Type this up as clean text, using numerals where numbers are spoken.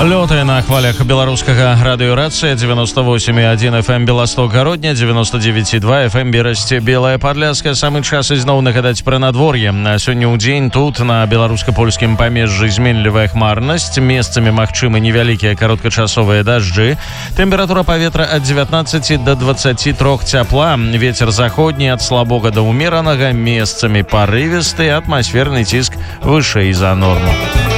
Лётае на хвалях беларускага радыёрацыя 98,1 FM Беласток-Гародня, 99,2 FM Берасце, Белая Падляска. Самы час ізноў нагадаць пра надвор'е. Сёння ў дзень тут на беларуска-польскім памежжы зменлівая хмарнасць, месцамі магчымы невялікія кароткачасовыя дажджы. Тэмпература паветра ад 19 до 23 цяпла, вецер заходні ад слабога да ўмеранага, месцамі парывісты, атмасферны ціск вышэй за норму.